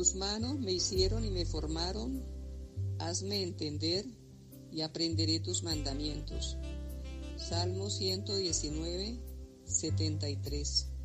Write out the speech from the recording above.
tus manos me hicieron y me formaron, hazme entender y aprenderé tus mandamientos. Salmo 119, 73.